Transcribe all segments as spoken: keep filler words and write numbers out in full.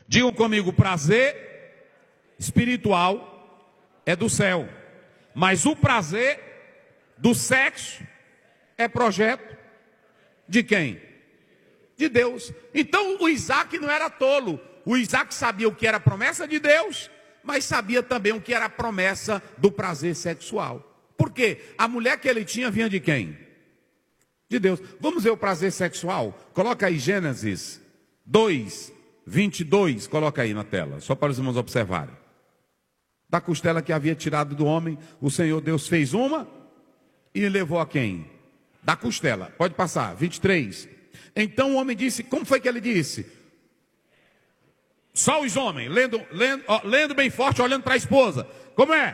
Digam comigo, prazer espiritual é do céu, mas o prazer do sexo é projeto de quem? De Deus. Então o Isaac não era tolo. O Isaac sabia o que era a promessa de Deus, mas sabia também o que era a promessa do prazer sexual. Por quê? A mulher que ele tinha vinha de quem? De Deus. Vamos ver o prazer sexual? Coloca aí Gênesis dois, vinte e dois, coloca aí na tela, só para os irmãos observarem. Da costela que havia tirado do homem, o Senhor Deus fez uma e levou a quem? Da costela. Pode passar, vinte e três. Então o homem disse, como foi que ele disse? Só os homens, lendo, lendo, ó, lendo bem forte, olhando para a esposa. Como é?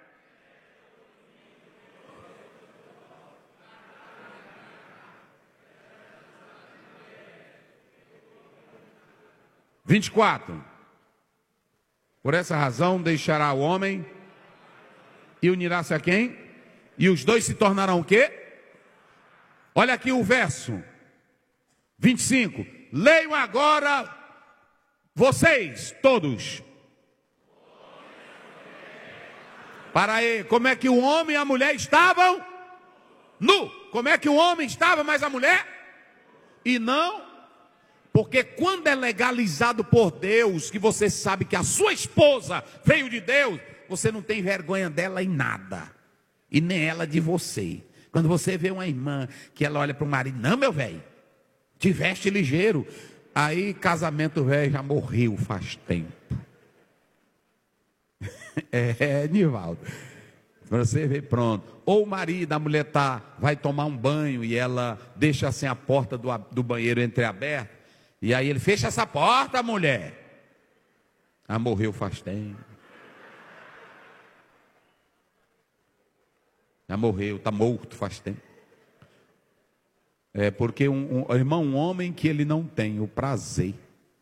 vinte e quatro. Por essa razão deixará o homem e unirá-se a quem? E os dois se tornarão o quê? Olha aqui o verso vinte e cinco. Leiam agora vocês todos. Para aí, como é que o homem e a mulher estavam? Nu. Como é que o homem estava, mas a mulher? E não. Porque quando é legalizado por Deus, que você sabe que a sua esposa veio de Deus, você não tem vergonha dela em nada. E nem ela de você. Quando você vê uma irmã que ela olha para o marido, não, meu velho, te veste ligeiro. Aí casamento velho já morreu faz tempo. É, Nivaldo. Para você ver, pronto. Ou o marido, a mulher tá, vai tomar um banho e ela deixa assim a porta do, do banheiro entreaberta. E aí ele fecha essa porta, mulher. Ah, morreu faz tempo. Já morreu, está morto faz tempo. É porque, um, um, irmão, um homem que ele não tem o prazer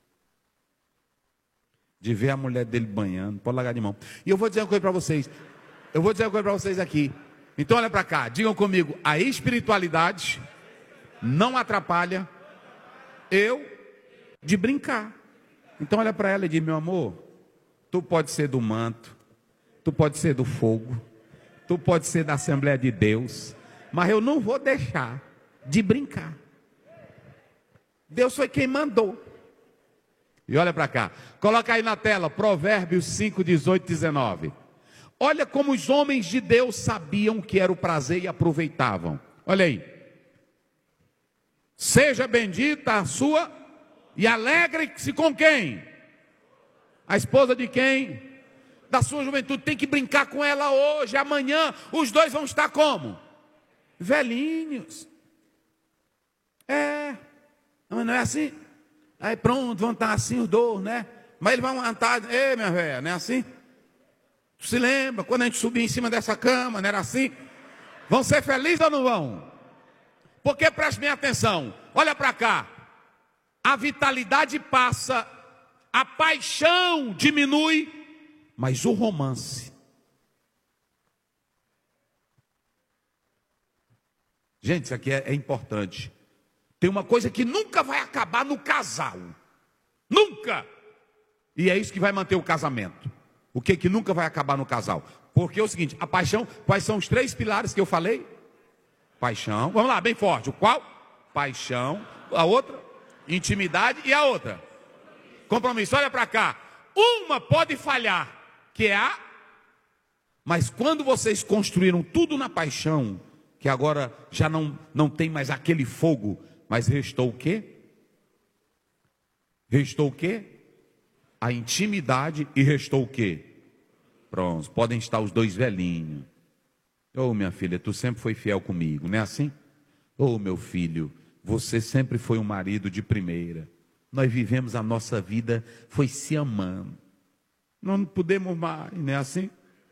de ver a mulher dele banhando, pode largar de mão. E eu vou dizer uma coisa para vocês. Eu vou dizer uma coisa para vocês aqui. Então olha para cá, digam comigo, a espiritualidade não atrapalha eu de brincar. Então olha para ela e diz, meu amor, tu pode ser do manto, tu pode ser do fogo, tu pode ser da Assembleia de Deus, mas eu não vou deixar de brincar. Deus foi quem mandou. E olha para cá, coloca aí na tela, Provérbios cinco, dezoito e dezenove. Olha como os homens de Deus sabiam que era o prazer e aproveitavam. Olha aí. Seja bendita a sua e alegre-se com quem? A esposa de quem? Da sua juventude. Tem que brincar com ela hoje, amanhã. Os dois vão estar como? Velhinhos. É. Mas não é assim? Aí pronto, vão estar assim os dois, né? Mas eles vão estar, ei minha velha, não é assim? Tu se lembra, quando a gente subia em cima dessa cama, não era assim? Vão ser felizes ou não vão? Porque preste bem atenção, olha para cá. A vitalidade passa, a paixão diminui, mas o romance. Gente, isso aqui é, é importante. Tem uma coisa que nunca vai acabar no casal. Nunca. E é isso que vai manter o casamento. O que que nunca vai acabar no casal? Porque é o seguinte, a paixão, quais são os três pilares que eu falei? Paixão, vamos lá, bem forte. O qual? Paixão, a outra? Intimidade e a outra? Compromisso. Olha para cá. Uma pode falhar, que é a... Mas quando vocês construíram tudo na paixão, que agora já não, não tem mais aquele fogo, mas restou o quê? Restou o quê? A intimidade e restou o quê? Pronto, podem estar os dois velhinhos. Ô, minha filha, tu sempre foi fiel comigo, não é assim? Ô, meu filho, você sempre foi um marido de primeira. Nós vivemos a nossa vida, foi se amando. Nós não podemos mais, não é assim?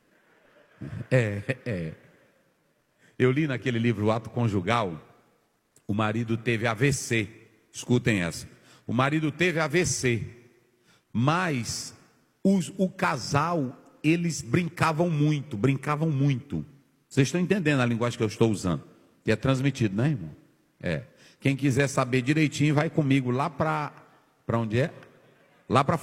É, é. Eu li naquele livro, O Ato Conjugal, o marido teve A V C. Escutem essa. O marido teve A V C, mas os, o casal, eles brincavam muito, brincavam muito. Vocês estão entendendo a linguagem que eu estou usando? Que é transmitido, né, irmão? É. Quem quiser saber direitinho, vai comigo lá para... Para onde é? Lá para